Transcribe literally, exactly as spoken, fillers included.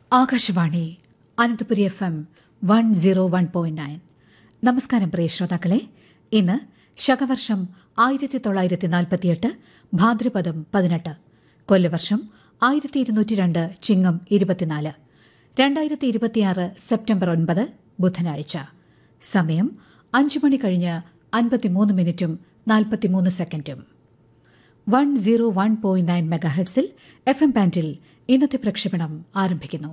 Akashvani Ananthapuri F M one zero one point nine. നമസ്കാരം പ്രിയ ശ്രോതാക്കളെ. ഇന്ന് ശകവർഷം ആയിരത്തി തൊള്ളായിരത്തി നാൽപ്പത്തിയെട്ട് ഭാദ്രപദം പതിനെട്ട്, കൊല്ലവർഷം ആയിരത്തി ഇരുന്നൂറ്റി രണ്ട് ചിങ്ങം ഇരുപത്തിനാല്, രണ്ടായിരത്തി ഇരുപത്തിയാറ് സെപ്റ്റംബർ ഒൻപത് ബുധനാഴ്ച. സമയം അഞ്ചു മണി കഴിഞ്ഞ് അൻപത്തിമൂന്ന് മിനിറ്റും നാൽപ്പത്തിമൂന്ന് സെക്കൻഡും. One zero one point nine മെഗാഹെഡ്സിൽ F M ബാൻഡിൽ ഇന്നത്തെ പ്രക്ഷേപണം ആരംഭിക്കുന്നു.